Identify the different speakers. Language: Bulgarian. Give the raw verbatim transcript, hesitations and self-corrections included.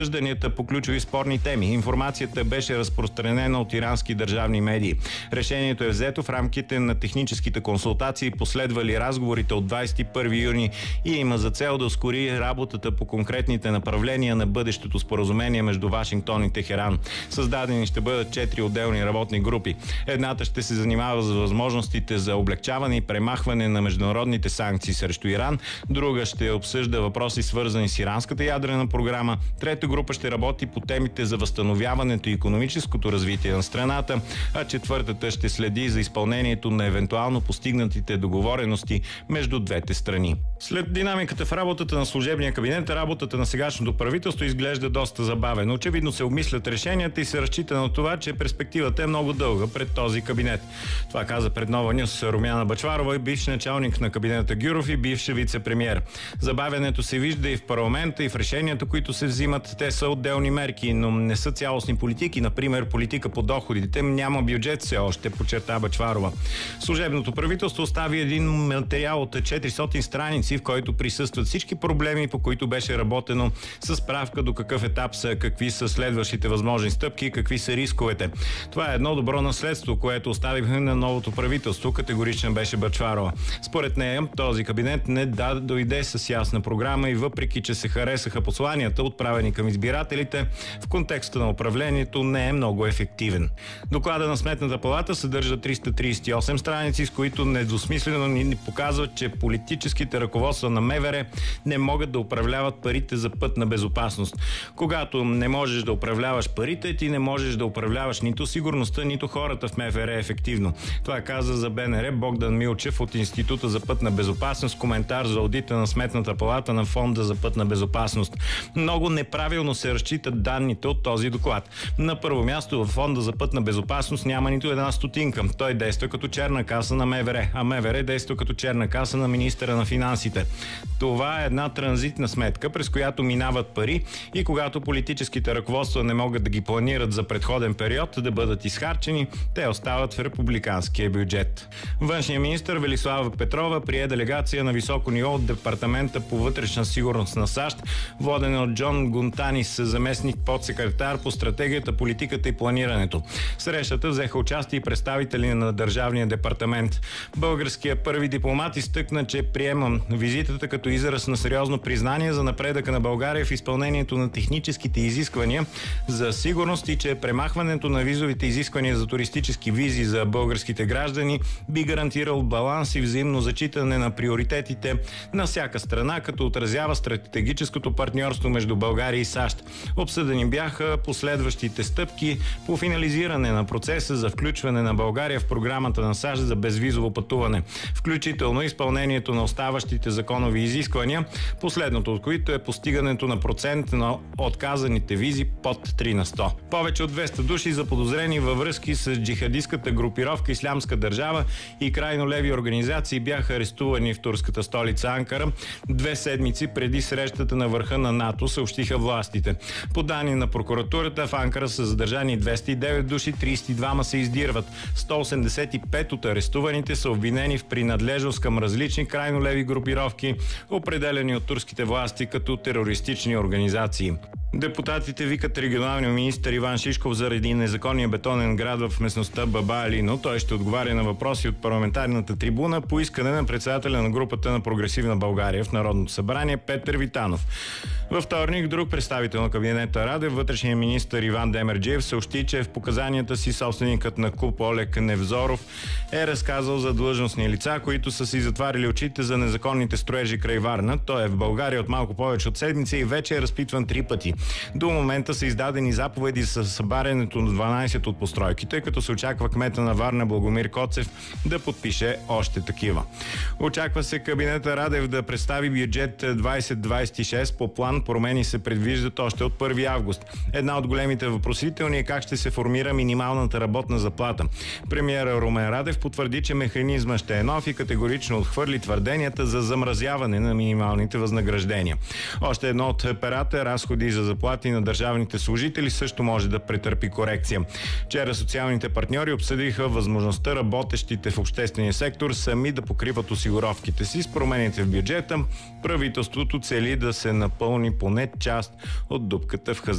Speaker 1: Обсъжданията по ключови спорни теми. Информацията беше разпространена от ирански държавни медии. Решението е взето в рамките на техническите консултации, последвали разговорите от двадесет и първи юни и има за цел да ускори работата по конкретните направления на бъдещето споразумение между Вашингтон и Техеран. Създадени ще бъдат четири отделни работни групи. Едната ще се занимава с възможностите за облегчаване и премахване на международните санкции срещу Иран, друга ще обсъжда въпроси свързани с иранската ядрена програма, трета група ще работи по темите за възстановяването и икономическото развитие на страната, а четвъртата ще следи за изпълнението на евентуално постигнатите договорености между двете страни. След динамиката в работата на служебния кабинет, работата на сегашното правителство изглежда доста забавено. Очевидно се обмислят решенията и се разчита на това, че перспективата е много дълга пред този кабинет. Това каза пред Нова Нюс Румяна Бъчварова, бивш началник на кабинета Гюров и бивш вице-премиер. Забавянето се вижда и в парламента, и в решенията, които се взимат. Те са отделни мерки, но не са цялостни политики. Например, политика по доходите. Няма бюджет все още, подчерта Бъчварова. Служебното правителство остави един материал от четиристотин страници, в който присъстват всички проблеми, по които беше работено, с справка до какъв етап са, какви са следващите възможни стъпки, какви са рисковете. Това е едно добро наследство, което оставихме на новото правителство, категорично беше Бъчварова. Според нея, този кабинет не да дойде с ясна програма и въпреки, че се харесаха посланията, отправени към избирателите, в контекста на управлението не е много ефективен. Доклада на Сметната палата съдържа триста тридесет и осем страници, с които недвусмислено ни показват, че политическите ръководства на МВР не могат да управляват парите за пътна безопасност. Когато не можеш да управляваш парите, ти не можеш да управляваш нито сигурността, нито хората в МВР ефективно. Това каза за БНР Богдан Милчев от Института за пътна безопасност, коментар за аудита на Сметната палата на Фонда за пътна безопасност. Много неправилно се разчитат данните от този доклад. На първо място в Фонда за пътна безопасност няма нито една стотинка. Той действа като черна каса на МВР, а МВР действа като черна каса на министъра на финансите. Това е една транзитна сметка, през която минават пари и когато политическите ръководства не могат да ги планират за предходен период да бъдат изхарчени, те остават в републиканския бюджет. Външният министър Велислава Петрова прие делегация на високо ниво от Департамента по вътрешна сигурност на САЩ, водена от Джон Гунтанис, заместник подсекретар по стратегията, политиката и планирането. В срещата взеха участие и представители на Държавния департамент. Българският първи дипломат изтъкна, че приема визитата като израз на сериозно признание за напредъка на България в изпълнението на техническите изисквания за сигурност и че премахването на визовите изисквания за туристически визи за българските граждани би гарантирал баланс и взаимно зачитане на приоритетите на всяка страна, като отразява стратегическото партньорство между България и САЩ. Обсъдени бяха последващите стъпки по финализиране на процеса за включване на България в програмата на САЩ за безвизово пътуване, включително изпълнението на оставащите законови изисквания, последното от които е постигането на процент на отказаните визи под три на сто. Повече от двеста души заподозрени във връзки с джихадистката групировка Ислямска държава и крайно леви организации бяха арестувани в турската столица Анкара две седмици преди срещата на върха на НАТО, съобщиха властите. По данни на прокуратурата в Анкара са задържани двеста и девет души, тридесет и двама се издирват. сто осемдесет и пет от арестуваните са обвинени в принадлежност към различни крайно леви групировки, определени от турските власти като терористични организации. Депутатите викат регионалния министър Иван Шишков заради незаконния бетонен град в местността Баба Алино. Той ще отговаря на въпроси от парламентарната трибуна по искане на председателя на групата на Прогресивна България в Народното събрание Петър Витанов. Във вторник друг представител на кабинета Радев, вътрешният министър Иван Демерджиев, съобщи, че в показанията си собственикът на КУП Олег Невзоров е разказал за длъжностни лица, които са си затварили очите за незаконните строежи край Варна. Той е в България от малко повече от седмица и вече е разпитван три пъти. До момента са издадени заповеди за събарянето на дванадесет от постройките, като се очаква кмета на Варна Благомир Коцев да подпише още такива. Очаква се кабинета Радев да представи бюджет двадесет двадесет и шест. По план промени се предвиждат още от първи август. Една от големите въпросителни е как ще се формира минималната работна заплата. Премиера Румен Радев потвърди, че механизма ще е нов и категорично отхвърли твърденията за замразяване на минималните възнаграждения. Още едно от перата е разходи за заплати на държавните служители също може да претърпи корекция. Вчера социалните партньори обсъдиха възможността работещите в обществения сектор сами да покриват осигуровките си. С промените в бюджета правителството цели да се напълни поне част от дупката в хазната.